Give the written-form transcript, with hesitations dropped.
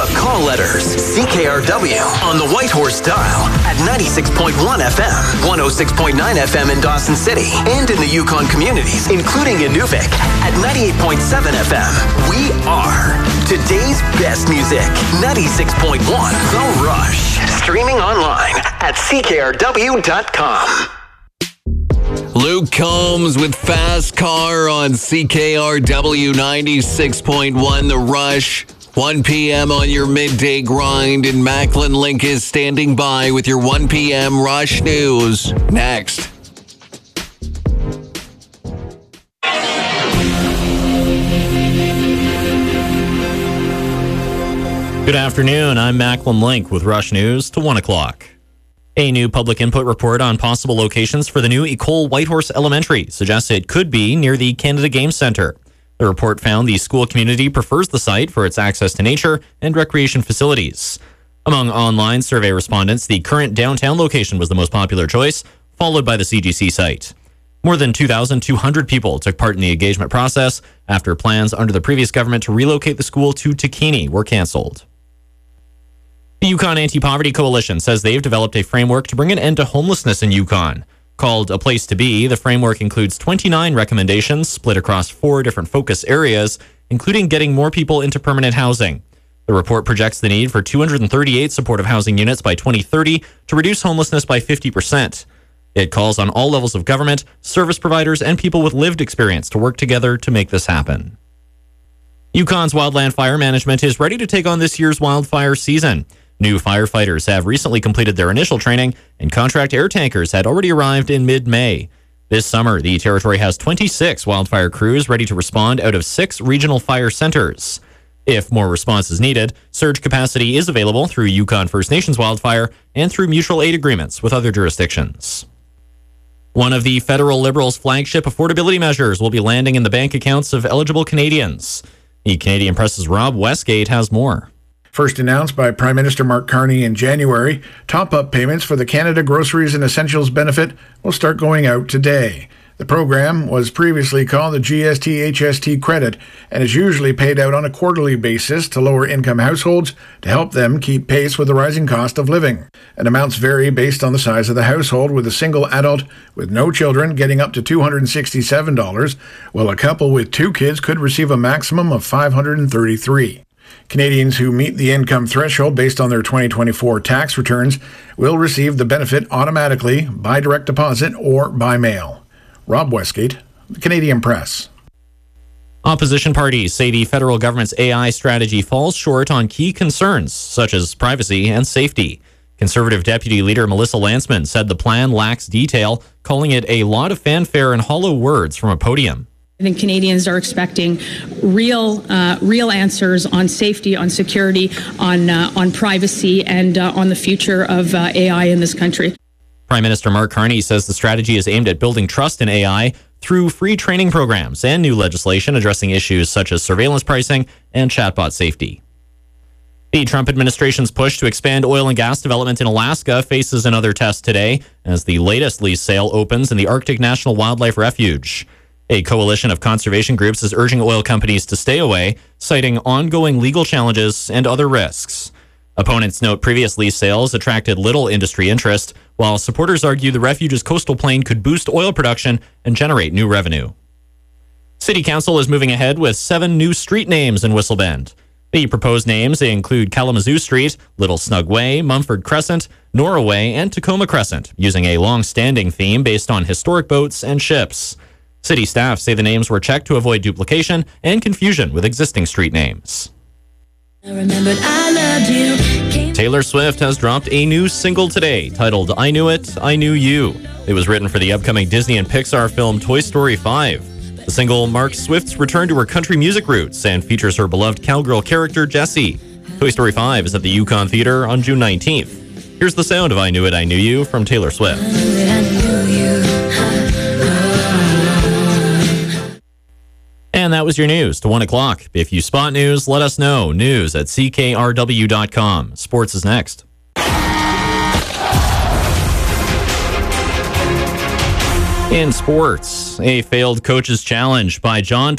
The Call Letters, CKRW, on the Whitehorse dial at 96.1 FM, 106.9 FM in Dawson City, and in the Yukon communities, including Inuvik, at 98.7 FM. We are today's best music. 96.1 The Rush. Streaming online at CKRW.com. Luke Combs with Fast Car on CKRW 96.1 The Rush. 1 p.m. on your midday grind, and Macklin Link is standing by with your 1 p.m. Rush News. Next. Good afternoon. I'm Macklin Link with Rush News to 1 o'clock. A new public input report on possible locations for the new Ecole Whitehorse Elementary suggests it could be near the Canada Game Centre. The report found the school community prefers the site for its access to nature and recreation facilities. Among online survey respondents, the current downtown location was the most popular choice, followed by the CGC site. More than 2,200 people took part in the engagement process after plans under the previous government to relocate the school to Takini were cancelled. The Yukon Anti-Poverty Coalition says they've developed a framework to bring an end to homelessness in Yukon. Called A Place to Be, the framework includes 29 recommendations split across 4 different focus areas, including getting more people into permanent housing. The report projects the need for 238 supportive housing units by 2030 to reduce homelessness by 50%. It calls on all levels of government, service providers, and people with lived experience to work together to make this happen. Yukon's Wildland Fire Management is ready to take on this year's wildfire season. New firefighters have recently completed their initial training, and contract air tankers had already arrived in mid-May. This summer, the territory has 26 wildfire crews ready to respond out of 6 regional fire centers. If more response is needed, surge capacity is available through Yukon First Nations Wildfire and through mutual aid agreements with other jurisdictions. One of the federal Liberals' flagship affordability measures will be landing in the bank accounts of eligible Canadians. The Canadian Press's Rob Westgate has more. First announced by Prime Minister Mark Carney in January, top-up payments for the Canada Groceries and Essentials benefit will start going out today. The program was previously called the GST-HST credit and is usually paid out on a quarterly basis to lower-income households to help them keep pace with the rising cost of living. And amounts vary based on the size of the household, with a single adult with no children getting up to $267, while a couple with 2 kids could receive a maximum of $533. Canadians who meet the income threshold based on their 2024 tax returns will receive the benefit automatically by direct deposit or by mail. Rob Westgate, The Canadian Press. Opposition parties say the federal government's AI strategy falls short on key concerns such as privacy and safety. Conservative Deputy Leader Melissa Lantsman said the plan lacks detail, calling it a lot of fanfare and hollow words from a podium. I think Canadians are expecting real answers on safety, on security, on privacy, and on the future of AI in this country. Prime Minister Mark Carney says the strategy is aimed at building trust in AI through free training programs and new legislation addressing issues such as surveillance pricing and chatbot safety. The Trump administration's push to expand oil and gas development in Alaska faces another test today as the latest lease sale opens in the Arctic National Wildlife Refuge. A coalition of conservation groups is urging oil companies to stay away, citing ongoing legal challenges and other risks. Opponents note previous lease sales attracted little industry interest, while supporters argue the refuge's coastal plain could boost oil production and generate new revenue. City Council is moving ahead with 7 new street names in Whistle Bend. The proposed names include Kalamazoo Street, Little Snug Way, Mumford Crescent, Nora Way, and Tacoma Crescent, using a long-standing theme based on historic boats and ships. City staff say the names were checked to avoid duplication and confusion with existing street names. Taylor Swift has dropped a new single today titled I Knew It, I Knew You. It was written for the upcoming Disney and Pixar film Toy Story 5. The single marks Swift's return to her country music roots and features her beloved cowgirl character Jessie. Toy Story 5 is at the Yukon Theatre on June 19th. Here's the sound of I Knew It, I Knew You from Taylor Swift. And that was your news to 1 o'clock. If you spot news, let us know. News at CKRW.com. Sports is next. In sports, a failed coach's challenge by John